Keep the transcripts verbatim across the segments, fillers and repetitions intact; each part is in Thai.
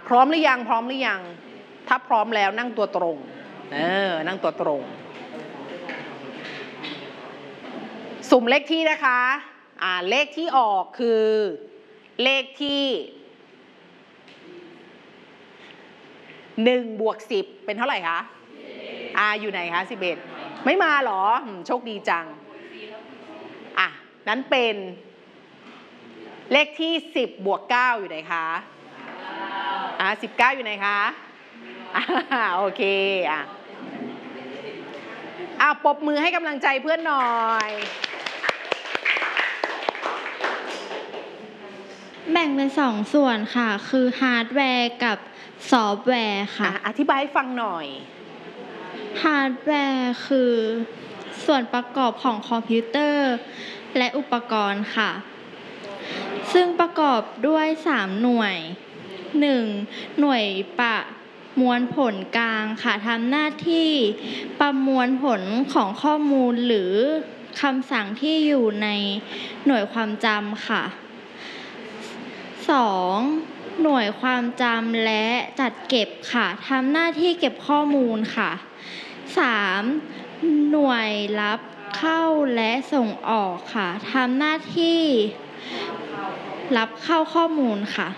พร้อมหรือยังพร้อมหรือยังถ้าพร้อมแล้วนั่งตัวตรงเออนั่งตัวตรงสุ่มเลขที่นะคะอ่าเลขที่ออกคือเลขที่หนึ่งบวกสิบเป็นเท่าไหร่คะอ่าอยู่ไหนคะสิบเอ็ดไม่มาหรอโชคดีจังอ่ะนั้นเป็นเลขที่สิบบวกเก้าอยู่ไหนคะอ่าสิบเก้าอยู่ไหนคะอ่าโอเคอ่ะอ่ะปรบมือให้กำลังใจเพื่อนหน่อยแบ่งเป็นสองส่วนค่ะคือฮาร์ดแวร์กับซอฟต์แวร์ค่ะอธิบายให้ฟังหน่อยฮาร์ดแวร์คือส่วนประกอบของคอมพิวเตอร์และอุปกรณ์ค่ะซึ่งประกอบด้วยสามหน่วยหนึ่งหน่วยประมวลผลกลางค่ะทำหน้าที่ประมวลผลของข้อมูลหรือคำสั่งที่อยู่ในหน่วยความจำค่ะสองหน่วยความจำและจัดเก็บค่ะทำหน้าที่เก็บข้อมูลค่ะสามหน่วยรับเข้าและส่งออกค่ะทำหน้าที่รับเข้าข้อมูลค่ะ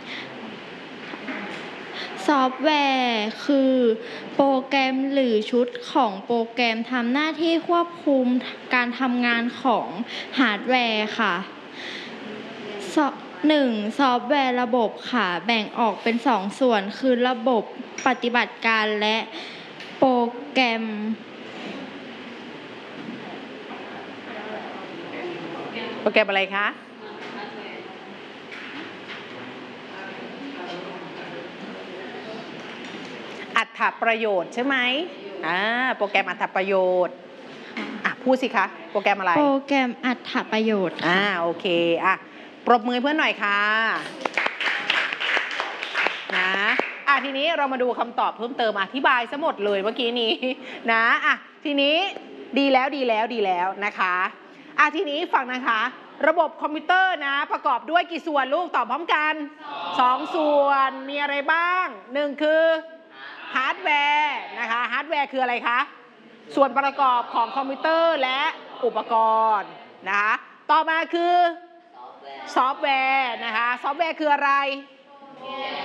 ซอฟต์แวร์คือโปรแกรมหรือชุดของโปรแกรมทำหน้าที่ควบคุมการทำงานของฮาร์ดแวร์ค่ะหนึ่งซอฟต์แวร์ระบบค่ะแบ่งออกเป็นสองส่วนคือระบบปฏิบัติการและโปรแกรมโปรแกรมอะไรคะอรรถประโยชน์ใช่ไหมอ่าโปรแกรมอรรถประโยชน์อ่ะพูดสิคะโปรแกรมอะไรโปรแกรมอรรถประโยชน์อ่าโอเคอ่ะปรบมือเพื่อนหน่อยค่ะนะอ่ะทีนี้เรามาดูคำตอบเพิ่มเติมอธิบายซะหมดเลยเมื่อกี้นี้นะอ่ะทีนี้ดีแล้วดีแล้วดีแล้วนะคะอ่ะทีนี้ฟังนะคะระบบคอมพิวเตอร์นะประกอบด้วยกี่ส่วนลูกตอบพร้อมกันสองส่วนมีอะไรบ้างหนึ่งคือฮาร์ดแวร์นะคะฮาร์ดแวร์คืออะไรคะส่วนประกอบของคอมพิวเตอร์และอุปกรณ์นะคะต่อมาคือซอฟต์แวร์นะคะซอฟต์แวร์คืออะไร